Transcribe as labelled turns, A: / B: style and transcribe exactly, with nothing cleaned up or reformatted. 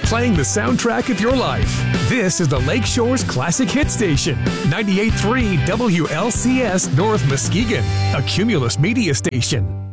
A: playing the soundtrack of your life. This is the Lakeshore's Classic Hit Station, ninety-eight point three W L C S North Muskegon, a Cumulus media station.